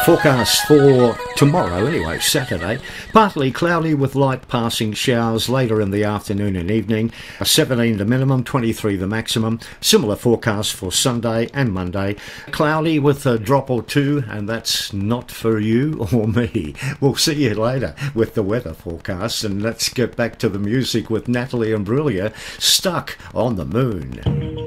Forecast for tomorrow, anyway, Saturday. Partly cloudy with light passing showers later in the afternoon and evening. 17 the minimum, 23 the maximum. Similar forecast for Sunday and Monday. Cloudy with a drop or two, and that's not for you or me. We'll see you later with the weather forecast, and let's get back to the music with Natalie Imbruglia, Stuck on the Moon.